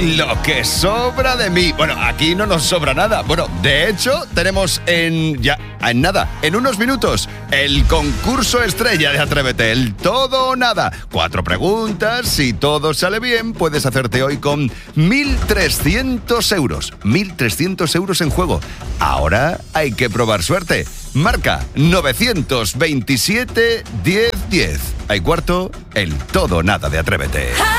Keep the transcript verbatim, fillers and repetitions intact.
Lo que sobra de mí. Bueno, aquí no nos sobra nada. Bueno, de hecho, tenemos en ya en nada, en unos minutos, el concurso estrella de Atrévete, el todo o nada. Cuatro preguntas, si todo sale bien, puedes hacerte hoy con mil trescientos euros. mil trescientos euros en juego. Ahora hay que probar suerte. Marca novecientos veintisiete diez diez. Hay cuarto, el todo o nada de Atrévete.